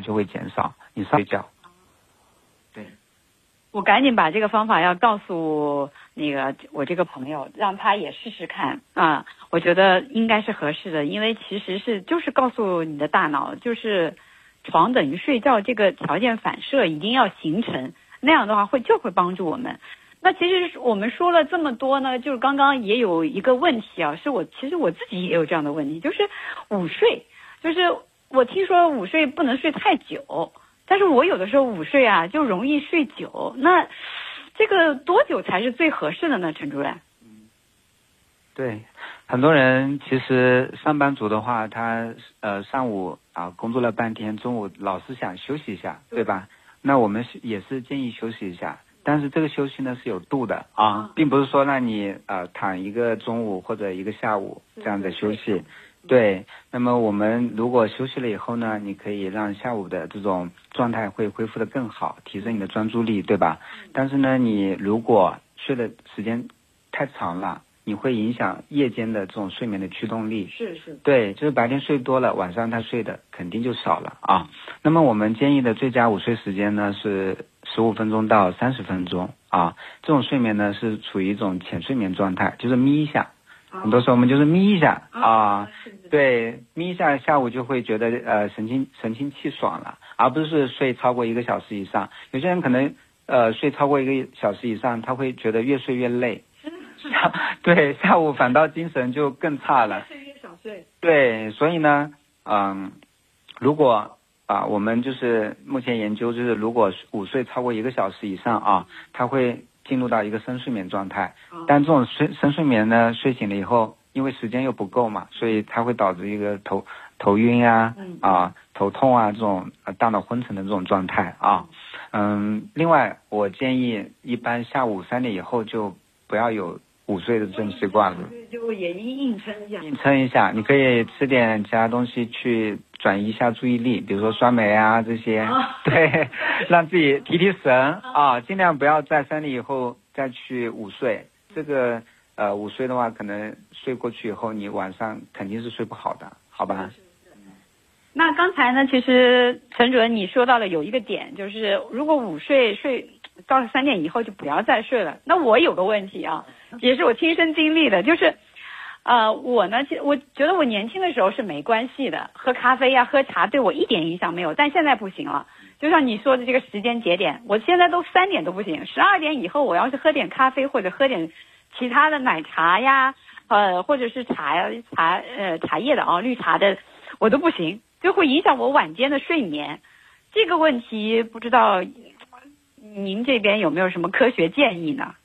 就会减少你睡觉。对， 我赶紧把这个方法要告诉我这个朋友，让他也试试看啊。我觉得应该是合适的，因为其实就是告诉你的大脑，就是床等于睡觉这个条件反射一定要形成，那样的话就会帮助我们。那其实我们说了这么多呢，就是刚刚也有一个问题啊，其实我自己也有这样的问题，就是午睡，就是我听说午睡不能睡太久。但是我有的时候午睡啊就容易睡久，那这个多久才是最合适的呢，陈主任？ 对，很多人其实上班族的话，他上午工作了半天，中午老是想休息一下，对吧？那我们也是建议休息一下，但是这个休息呢是有度的并不是说让你躺一个中午或者一个下午这样的休息。对，那么我们如果休息了以后呢，你可以让下午的这种状态会恢复得更好，提升你的专注力，对吧？但是呢，你如果睡的时间太长了，你会影响夜间的这种睡眠的驱动力。 是。 对，就是白天睡多了，晚上他睡的肯定就少了那么我们建议的最佳午睡时间呢是15分钟到30分钟这种睡眠呢是处于一种浅睡眠状态，就是眯一下。很多时候我们就是眯一下对，眯一下，下午就会觉得神清气爽了，而不是睡超过1个小时以上。有些人可能睡超过1个小时以上，他会觉得越睡越累，对，下午反倒精神就更差了， 越睡越想睡。 对，所以呢如果我们就是目前研究就是如果午睡超过1个小时以上他会进入到一个深睡眠状态，但这种深睡眠呢，睡醒了以后，因为时间又不够嘛，所以它会导致一个头晕头痛这种大脑昏沉的这种状态另外我建议一般下午3点以后就不要有午睡的这种习惯了， 就也硬撑一下，你可以吃点其他东西去转移一下注意力，比如说酸梅这些对，让自己提神尽量不要在3点以后再去午睡。这个午睡的话，可能睡过去以后，你晚上肯定是睡不好的，好吧？ 那刚才呢，其实陈主任你说到了有一个点，就是如果午睡到了3点以后就不要再睡了。那我有个问题也是我亲身经历的，就是我呢，其实我觉得我年轻的时候是没关系的，喝咖啡喝茶对我一点影响没有，但现在不行了。就像你说的这个时间节点，我现在都3点都不行，12点以后我要是喝点咖啡或者喝点其他的奶茶呀，或者是茶叶的绿茶的，我都不行，就会影响我晚间的睡眠。这个问题不知道您这边有没有什么科学建议呢？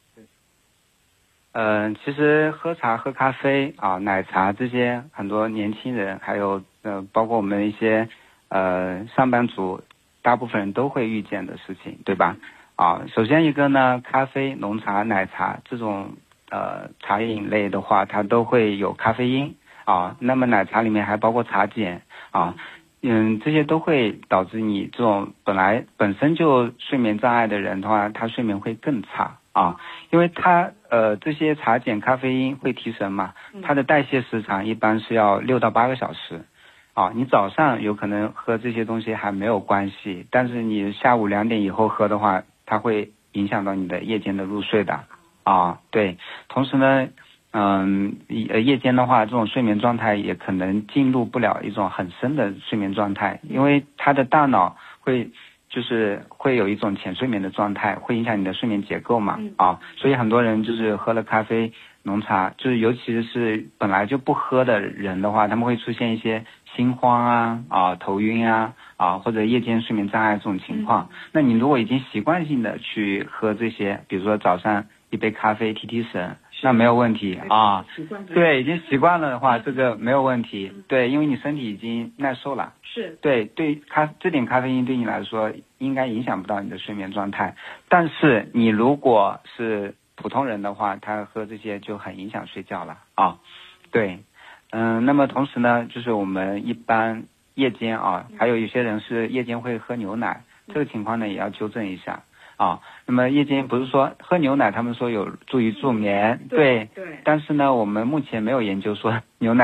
其实喝茶喝咖啡奶茶这些很多年轻人还有包括我们一些上班族大部分人都会遇见的事情，对吧？首先一个呢，咖啡、浓茶、奶茶这种茶饮类的话，它都会有咖啡因那么奶茶里面还包括茶碱这些都会导致你这种本身就睡眠障碍的人的话，他睡眠会更差因为它这些茶碱、咖啡因会提神嘛，它的代谢时长一般是要6到8个小时你早上有可能喝这些东西还没有关系，但是你下午2点以后喝的话，它会影响到你的夜间的入睡的对，同时呢夜间的话，这种睡眠状态也可能进入不了一种很深的睡眠状态，因为它的大脑会有一种浅睡眠的状态，会影响你的睡眠结构嘛所以很多人就是喝了咖啡、浓茶，就是尤其是本来就不喝的人的话，他们会出现一些心慌头晕或者夜间睡眠障碍这种情况。那你如果已经习惯性的去喝这些，比如说早上一杯咖啡提神，那没有问题对，已经习惯了的话，这个没有问题。对，因为你身体已经耐受了。对，这点咖啡因对你来说应该影响不到你的睡眠状态。但是你如果是普通人的话，他喝这些就很影响睡觉了对，那么同时呢，就是我们一般夜间还有一些人是夜间会喝牛奶，这个情况呢也要纠正一下那么夜间不是说喝牛奶他们说有助于助眠，对，但是呢我们目前没有研究说牛奶